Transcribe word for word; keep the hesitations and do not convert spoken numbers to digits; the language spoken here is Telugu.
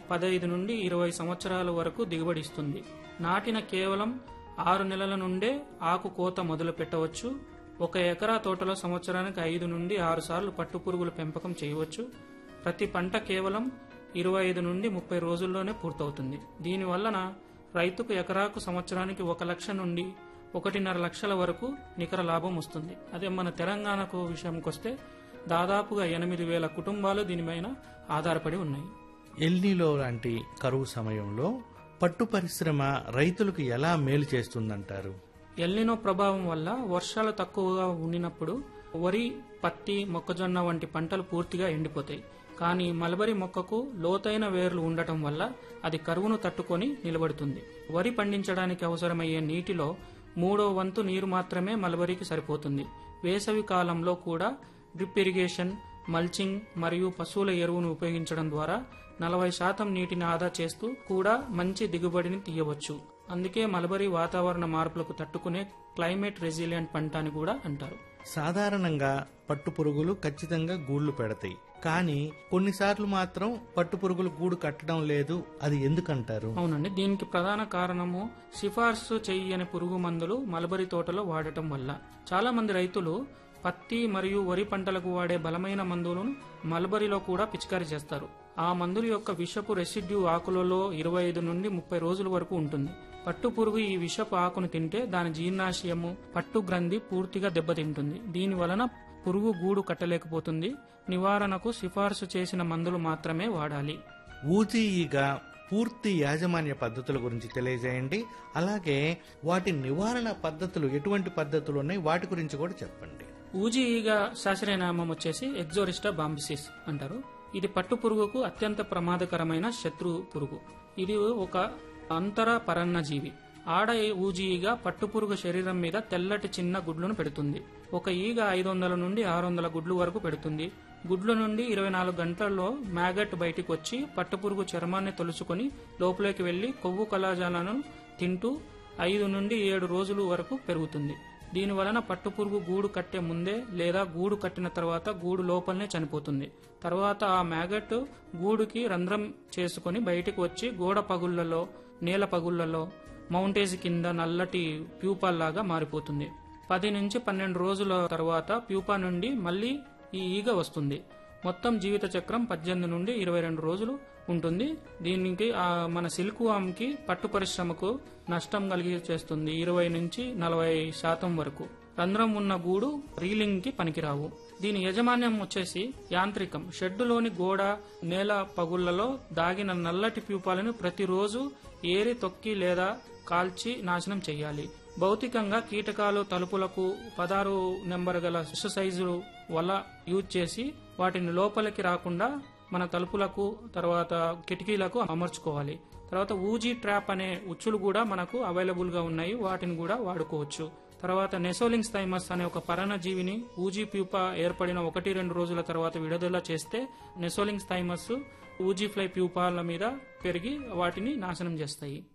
పదహైదు నుండి ఇరవై సంవత్సరాల వరకు దిగుబడి ఇస్తుంది. నాటిన కేవలం ఆరు నెలల నుండే ఆకు కోత మొదలు పెట్టవచ్చు. ఒక ఎకరా తోటలో సంవత్సరానికి ఐదు నుండి ఆరు సార్లు పట్టుపురుగుల పెంపకం చేయవచ్చు. ప్రతి పంట కేవలం ఇరవై ఐదు నుండి ముప్పై రోజుల్లోనే పూర్తవుతుంది. దీనివలన రైతుకు ఎకరాకు సంవత్సరానికి ఒక లక్ష నుండి ఒకటిన్నర లక్షల వరకు నికర లాభం వస్తుంది. అదే మన తెలంగాణకు విషయంకి వస్తే దాదాపుగా ఎనిమిది వేల కుటుంబాలు దీనిపైన ఆధారపడి ఉన్నాయి. ఎల్నిలో లాంటి కరువు సమయంలో పట్టు పరిశ్రమ రైతులకు ఎలా మేలు చేస్తుందంటారు? ఎల్నినో ప్రభావం వల్ల వర్షాలు తక్కువగా ఉండినప్పుడు వరి, పత్తి, మొక్కజొన్న వంటి పంటలు పూర్తిగా ఎండిపోతాయి. కానీ మల్బరీ మొక్కకు లోతైన వేర్లు ఉండటం వల్ల అది కరువును తట్టుకొని నిలబడుతుంది. వరి పండించడానికి అవసరమయ్యే నీటిలో మూడో వంతు నీరు మాత్రమే మల్బరీకి సరిపోతుంది. వేసవి కాలంలో కూడా డ్రిప్ ఇరిగేషన్, మల్చింగ్ మరియు పశువుల ఎరువును ఉపయోగించడం ద్వారా నలభై శాతం నీటిని ఆదా చేస్తూ కూడా మంచి దిగుబడిని తీయవచ్చు. అందుకే మల్బరీ వాతావరణ మార్పులకు తట్టుకునే క్లైమేట్ రెసిలియంట్ పంట అని కూడా అంటారు. సాధారణంగా పట్టుపురుగులు ఖచ్చితంగా గూళ్లు పెడతాయి, కానీ కొన్నిసార్లు మాత్రం పట్టుపురుగులు గూడు కట్టడం లేదు. అది ఎందుకంటారు? అవునండి, దీనికి ప్రధాన కారణము సిఫార్సు చేయని పురుగు మందులు మల్బరీ తోటలో వాడటం వల్ల. చాలా మంది రైతులు పత్తి మరియు వరి పంటలకు వాడే బలమైన మందులను మల్బరీలో కూడా పిచికారీ చేస్తారు. ఆ మందుల యొక్క విషపు రెసిడ్యూ ఆకులలో ఇరవై ఐదు నుండి ముప్పై రోజుల వరకు ఉంటుంది. పట్టు పురుగు ఈ విషపు ఆకును తింటే దాని జీర్ణాశయము, పట్టు గ్రంథి పూర్తిగా దెబ్బతింటుంది. దీని వలన పురుగు గూడు కట్టలేకపోతుంది. నివారణకు సిఫార్సు చేసిన మందులు మాత్రమే వాడాలి. ఊజీ ఈగ పూర్తి యాజమాన్య పద్ధతుల గురించి తెలియజేయండి. అలాగే వాటి నివారణ పద్ధతులు ఎటువంటి పద్ధతులు ఉన్నాయి వాటి గురించి కూడా చెప్పండి. ఊజీ ఈగ శాస్త్రీయ నామం వచ్చేసి ఎగ్జోరిస్టా బాంబిసిస్ అంటారు. ఇది పట్టు పురుగుకు అత్యంత ప్రమాదకరమైన శత్రు పురుగు. ఇది ఒక అంతర పరాన్నజీవి. ఆడ ఊజీ ఈగ పట్టుపురుగు శరీరం మీద తెల్లటి చిన్న గుడ్లను పెడుతుంది. ఒక ఈగ ఐదు వందల నుండి ఆరు వందల గుడ్లు వరకు పెడుతుంది. గుడ్ల నుండి ఇరవై నాలుగు గంటల్లో మ్యాగట్ బయటికి వచ్చి పట్టుపురుగు చర్మాన్ని తొలుచుకొని లోపలికి వెళ్లి కొవ్వు కళాజాలను తింటూ ఐదు నుండి ఏడు రోజుల వరకు పెరుగుతుంది. దీని వలన పట్టుపురుగు గూడు కట్టే ముందే లేదా గూడు కట్టిన తర్వాత గూడు లోపలనే చనిపోతుంది. తర్వాత ఆ మ్యాగట్ గూడుకి రంధ్రం చేసుకుని బయటికి వచ్చి గోడ పగుళ్లలో, నేల పగుళ్లలో, మౌంటేజ్ కింద నల్లటి ప్యూపాల్లాగా మారిపోతుంది. పది నుంచి పన్నెండు రోజుల తర్వాత ప్యూపా నుండి మళ్లీ ఈ ఈగ వస్తుంది. మొత్తం జీవిత చక్రం పద్దెనిమిది నుండి ఇరవై రెండు రోజులు ఉంటుంది. దీనికి మన సిల్క్ వామ్ కి పట్టు పరిశ్రమకు నష్టం కలిగి చేస్తుంది ఇరవై నుంచి నలభై శాతం వరకు. రంధ్రం ఉన్న గూడు రీలింగ్ కి పనికిరావు. దీని యజమాన్యం వచ్చేసి యాంత్రికం. షెడ్డులోని గోడ, నేల పగుళ్లలో దాగిన నల్లటి ప్యూపాలను ప్రతిరోజు ఏరి తొక్కి లేదా కాల్చి నాశనం చేయాలి. భౌతికంగా కీటకాలు తలుపులకు పదహారు నెంబర్ గల సైజు వల యూజ్ చేసి వాటిని లోపలికి రాకుండా మన తలుపులకు తర్వాత కిటికీలకు అమర్చుకోవాలి. తర్వాత ఊజీ ట్రాప్ అనే ఉచ్చులు కూడా మనకు అవైలబుల్ గా ఉన్నాయి, వాటిని కూడా వాడుకోవచ్చు. తర్వాత నెసోలింగ్స్ థైమస్ అనే ఒక పరాన్నజీవిని ఊజీ ప్యూపా ఏర్పడిన ఒకటి రెండు రోజుల తర్వాత విడుదల చేస్తే నెసోలింగ్స్ థైమస్ ఊజీ ఫ్లై ప్యూపాల మీద పెరిగి వాటిని నాశనం చేస్తాయి.